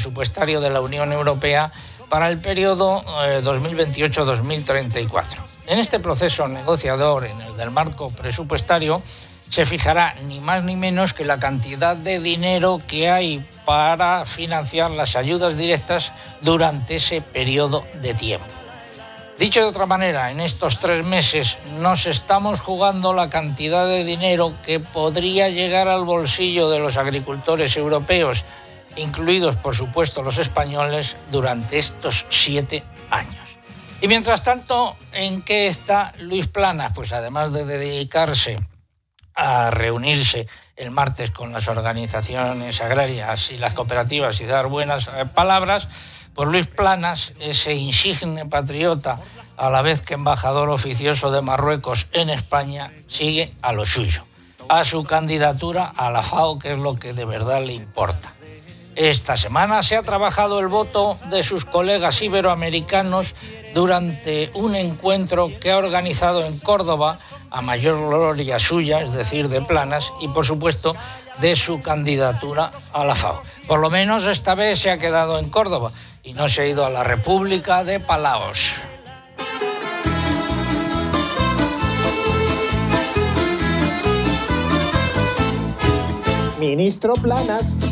presupuestario de la Unión Europea para el periodo 2028-2034. En este proceso negociador, en el del marco presupuestario, se fijará ni más ni menos que la cantidad de dinero que hay para financiar las ayudas directas durante ese periodo de tiempo. Dicho de otra manera, en estos 3 meses nos estamos jugando la cantidad de dinero que podría llegar al bolsillo de los agricultores europeos, incluidos por supuesto los españoles, durante estos 7 años. Y mientras tanto, ¿en qué está Luis Planas? Pues además de dedicarse a reunirse el martes con las organizaciones agrarias y las cooperativas y dar buenas palabras, pues Luis Planas, ese insigne patriota, a la vez que embajador oficioso de Marruecos en España, sigue a lo suyo, a su candidatura a la FAO, que es lo que de verdad le importa. Esta semana se ha trabajado el voto de sus colegas iberoamericanos durante un encuentro que ha organizado en Córdoba, a mayor gloria suya, es decir, de Planas, y por supuesto de su candidatura a la FAO. Por lo menos esta vez se ha quedado en Córdoba y no se ha ido a la República de Palaos. Ministro Planas.